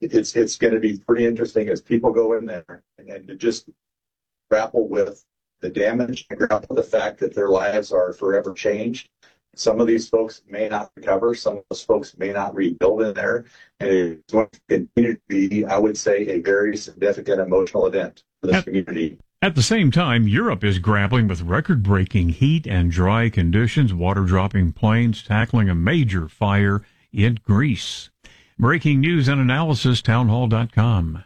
it's going to be pretty interesting as people go in there and to just grapple with the damage and grapple with the fact that their lives are forever changed. Some of these folks may not recover. Some of those folks may not rebuild in there. And it's going to continue to be, I would say, a very significant emotional event for this community. At the same time, Europe is grappling with record-breaking heat and dry conditions, water-dropping plains, tackling a major fire in Greece. Breaking news and analysis, townhall.com.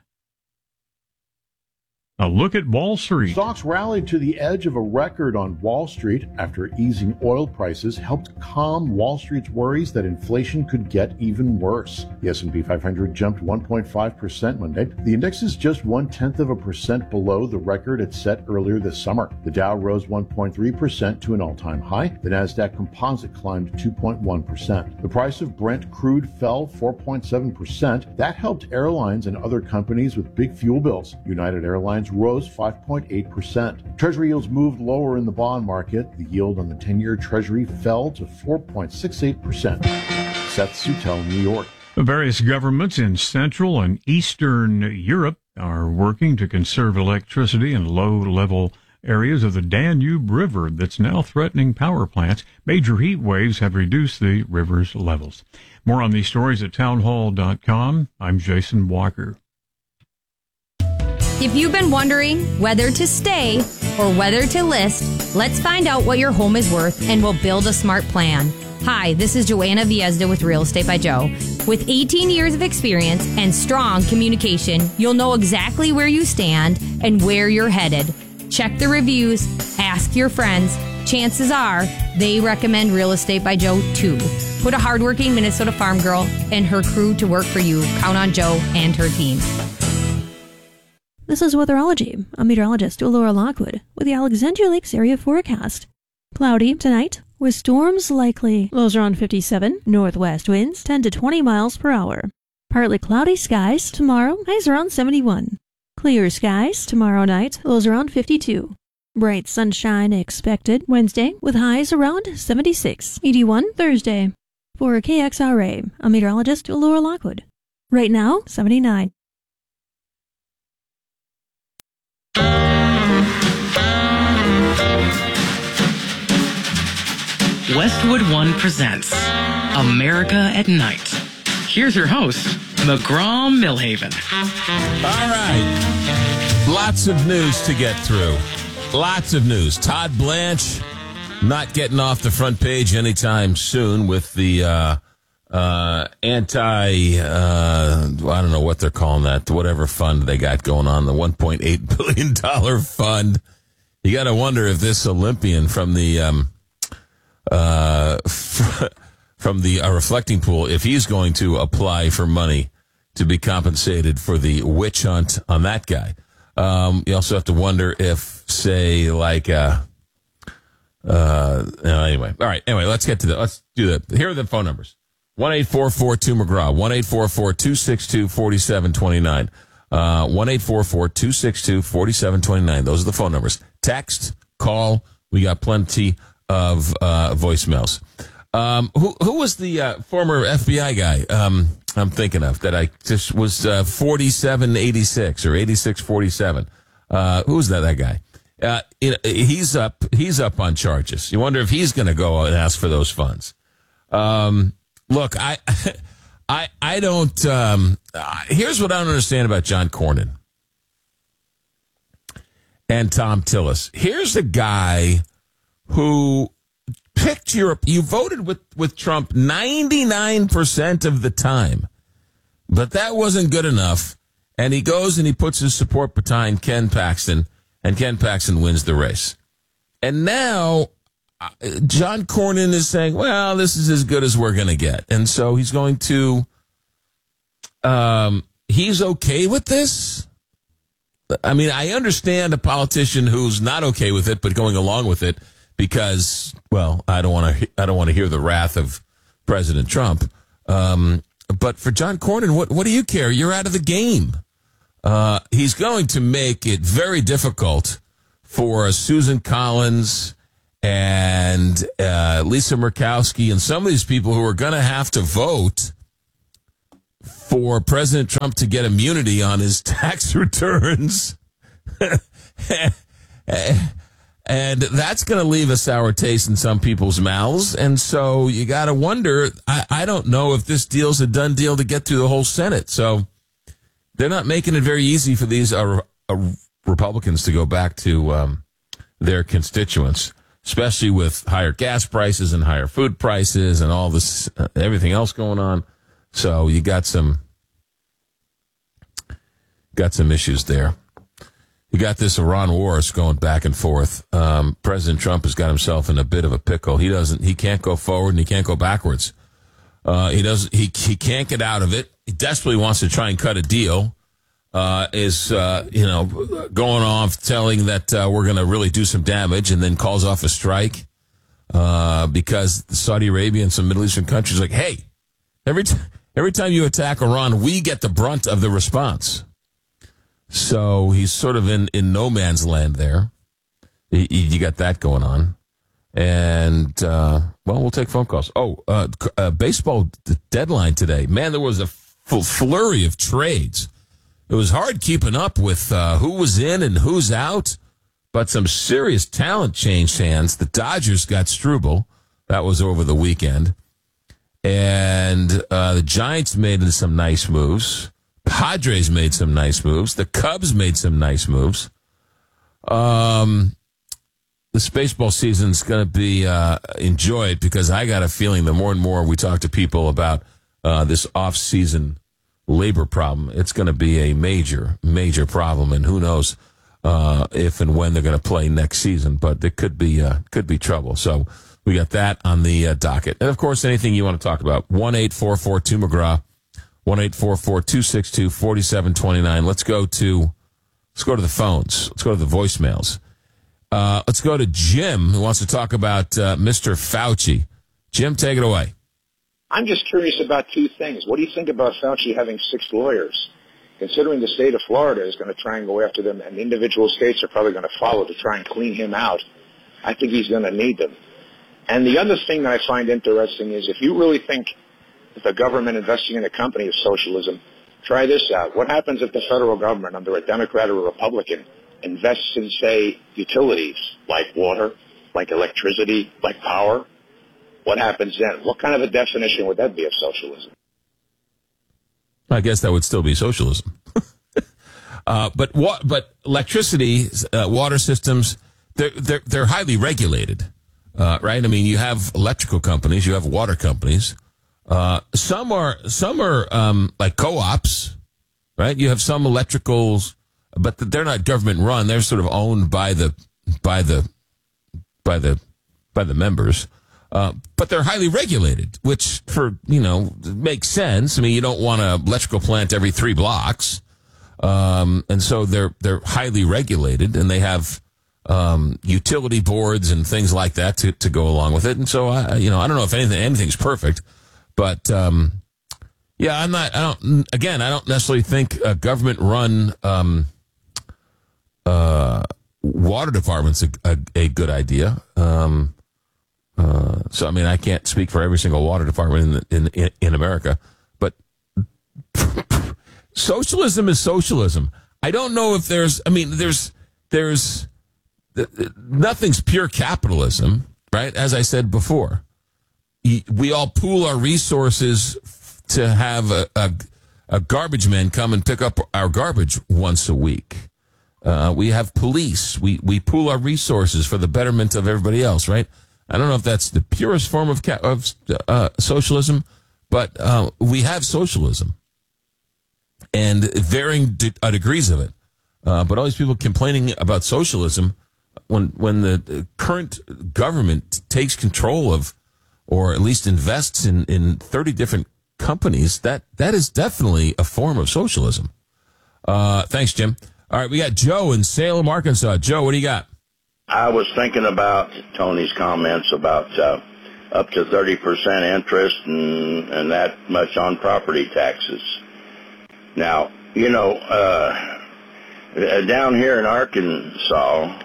A look at Wall Street. Stocks rallied to the edge of a record on Wall Street after easing oil prices helped calm Wall Street's worries that inflation could get even worse. The S&P 500 jumped 1.5% Monday. The index is just 0.1% below the record it set earlier this summer. The Dow rose 1.3% to an all-time high. The Nasdaq Composite climbed 2.1%. The price of Brent crude fell 4.7%. That helped airlines and other companies with big fuel bills. United Airlines rose 5.8%. Treasury yields moved lower in the bond market. The yield on the 10-year Treasury fell to 4.68%. Seth Sutel, New York. Various governments in Central and Eastern Europe are working to conserve electricity in low-level areas of the Danube River that's now threatening power plants. Major heat waves have reduced the river's levels. More on these stories at townhall.com. I'm Jason Walker. If you've been wondering whether to stay or whether to list, let's find out what your home is worth and we'll build a smart plan. Hi, this is Joanna Viezda with Real Estate by Joe. With 18 years of experience and strong communication, you'll know exactly where you stand and where you're headed. Check the reviews, ask your friends. Chances are they recommend Real Estate by Joe too. Put a hardworking Minnesota farm girl and her crew to work for you. Count on Joe and her team. This is Weatherology. I'm meteorologist Laura Lockwood with the Alexandria Lakes area forecast. Cloudy tonight with storms likely. Lows around 57. Northwest winds 10 to 20 miles per hour. Partly cloudy skies tomorrow. Highs around 71. Clear skies tomorrow night. Lows around 52. Bright sunshine expected Wednesday with highs around 76. 81 Thursday. For KXRA, I'm meteorologist Laura Lockwood. Right now, 79. Westwood One presents America at Night. Here's your host, McGraw Millhaven. All right. Lots of news to get through. Lots of news. Todd Blanche not getting off the front page anytime soon with the I don't know what they're calling that, whatever fund they got going on, the $1.8 billion fund. You got to wonder if this Olympian from the reflecting pool, if he's going to apply for money to be compensated for the witch hunt on that guy. You also have to wonder if, say, like, anyway. All right. Anyway, let's get to that. Let's do that. Here are the phone numbers. 1-844-2-McGraw, 1-844-262-4729, 1-844-262-4729. Those are the phone numbers. Text, call. We got plenty of voicemails. Who was the former FBI guy I'm thinking of that I just was 4786 or 8647? Who was that guy? He's up on charges. You wonder if he's going to go and ask for those funds. Look, I don't. Here's what I don't understand about John Cornyn and Tom Tillis. Here's a guy who picked Europe. You voted with Trump 99% of the time, but that wasn't good enough. And he goes and he puts his support behind Ken Paxton, and Ken Paxton wins the race. And now John Cornyn is saying, well, this is as good as we're going to get. And so he's going to, he's okay with this. I mean, I understand a politician who's not okay with it, but going along with it because, well, I don't want to hear the wrath of President Trump. But for John Cornyn, what do you care? You're out of the game. He's going to make it very difficult for Susan Collins and Lisa Murkowski and some of these people who are going to have to vote for President Trump to get immunity on his tax returns. And that's going to leave a sour taste in some people's mouths. And so you got to wonder, I don't know if this deal's a done deal to get through the whole Senate. So they're not making it very easy for these Republicans to go back to their constituents, especially with higher gas prices and higher food prices and all this, everything else going on. So you got some issues there. You got this Iran war going back and forth. President Trump has got himself in a bit of a pickle. He can't go forward and he can't go backwards. He can't get out of it. He desperately wants to try and cut a deal. Going off telling that we're going to really do some damage, and then calls off a strike because Saudi Arabia and some Middle Eastern countries are like, hey, every time you attack Iran, we get the brunt of the response. So he's sort of in no man's land there. You got that going on. And, we'll take phone calls. Baseball deadline today. Man, there was a flurry of trades. It was hard keeping up with who was in and who's out, but some serious talent changed hands. The Dodgers got Struble. That was over the weekend. And the Giants made some nice moves. Padres made some nice moves. The Cubs made some nice moves. This baseball season is going to be enjoyed because I got a feeling the more and more we talk to people about this off-season labor problem, it's going to be a major, major problem, and who knows if and when they're going to play next season. But there could be trouble. So we got that on the docket, and of course, anything you want to talk about. 1-844-2-McGraw. 1-844-262-4729. Let's go to the phones. Let's go to the voicemails. Let's go to Jim, who wants to talk about Mr. Fauci. Jim, take it away. I'm just curious about two things. What do you think about Fauci having 6 lawyers? Considering the state of Florida is going to try and go after them, and individual states are probably going to follow to try and clean him out, I think he's going to need them. And the other thing that I find interesting is if you really think that the government investing in a company is socialism, try this out. What happens if the federal government, under a Democrat or a Republican, invests in, say, utilities like water, like electricity, like power? What happens then? What kind of a definition would that be of socialism? I guess that would still be socialism. But electricity, water systems, they're highly regulated, right? I mean, you have electrical companies, you have water companies. Some are like co-ops, right? You have some electricals, but they're not government run. They're sort of owned by the members. But they're highly regulated, which makes sense. I mean, you don't want an electrical plant every 3 blocks. And so they're highly regulated, and they have utility boards and things like that to go along with it. And so I don't know if anything's perfect, but I don't necessarily think a government run water department's a good idea. So, I mean, I can't speak for every single water department in America, but socialism is socialism. I don't know if there's nothing's pure capitalism, right? As I said before, we all pool our resources to have a garbage man come and pick up our garbage once a week. We have police. We pool our resources for the betterment of everybody else, right? I don't know if that's the purest form of socialism, but we have socialism and varying degrees of it. But all these people complaining about socialism when the current government takes control of, or at least invests in 30 different companies, that is definitely a form of socialism. Thanks, Jim. All right, we got Joe in Salem, Arkansas. Joe, what do you got? I was thinking about Tony's comments about up to 30% interest and that much on property taxes. Now, down here in Arkansas,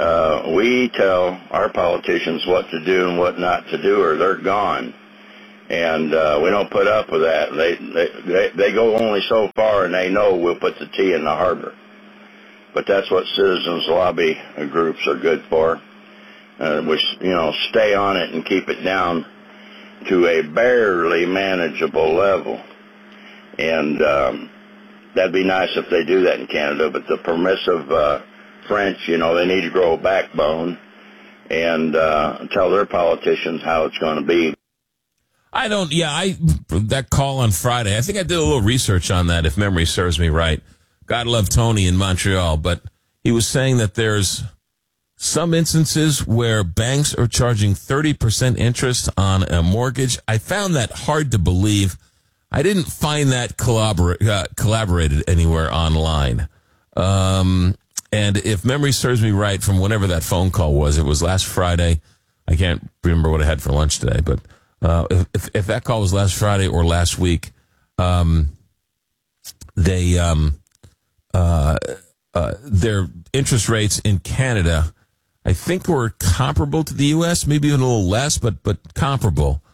we tell our politicians what to do and what not to do, or they're gone. And we don't put up with that. They go only so far, and they know we'll put the tea in the harbor. But that's what citizens lobby groups are good for. We stay on it and keep it down to a barely manageable level. And that'd be nice if they do that in Canada. But the permissive French, they need to grow a backbone and tell their politicians how it's going to be. That call on Friday, I think I did a little research on that, if memory serves me right. God love Tony in Montreal, but he was saying that there's some instances where banks are charging 30% interest on a mortgage. I found that hard to believe. I didn't find that collaborated anywhere online. And if memory serves me right, from whenever that phone call was, it was last Friday. I can't remember what I had for lunch today, but if that call was last Friday or last week, their interest rates in Canada, I think, were comparable to the U.S., maybe even a little less, but comparable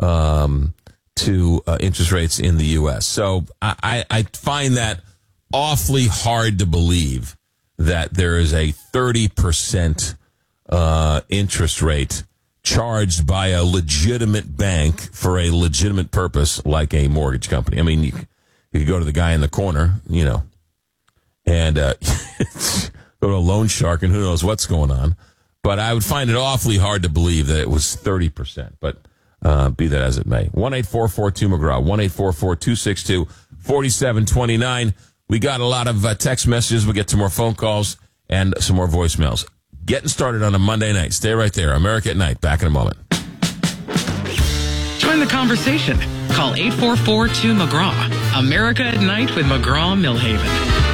to interest rates in the U.S. So I find that awfully hard to believe that there is a 30% interest rate charged by a legitimate bank for a legitimate purpose, like a mortgage company. I mean, you could go to the guy in the corner, and go to a loan shark, and who knows what's going on. But I would find it awfully hard to believe that it was 30%. But be that as it may. 1-844-2-McGraw, 1-844-262-4729. We got a lot of text messages. We'll get some more phone calls and some more voicemails. Getting started on a Monday night. Stay right there. America at Night. Back in a moment. Join the conversation. Call 844-2-McGraw. America at Night with McGraw Millhaven.